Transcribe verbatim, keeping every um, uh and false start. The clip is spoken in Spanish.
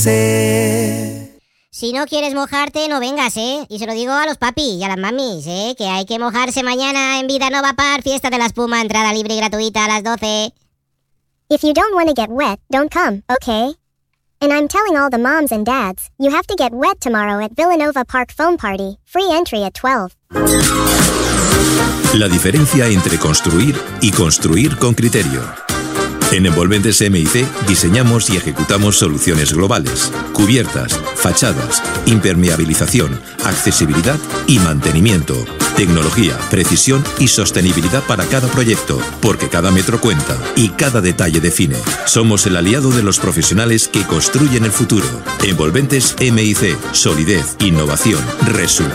C. Si no quieres mojarte, no vengas, ¿eh? Y se lo digo a los papis y a las mamis, ¿eh? Que hay que mojarse mañana en Vida Nova Park, fiesta de la espuma, entrada libre y gratuita a las doce. If you don't want to get wet, don't come, okay? And I'm telling all the moms and dads, you have to get wet tomorrow at Villanova Park Foam Party. Free entry at twelve. La diferencia entre construir y construir con criterio. En Envolventes M I C diseñamos y ejecutamos soluciones globales, cubiertas, fachadas, impermeabilización, accesibilidad y mantenimiento, tecnología, precisión y sostenibilidad para cada proyecto, porque cada metro cuenta y cada detalle define. Somos el aliado de los profesionales que construyen el futuro. Envolventes M I C, solidez, innovación, resultados.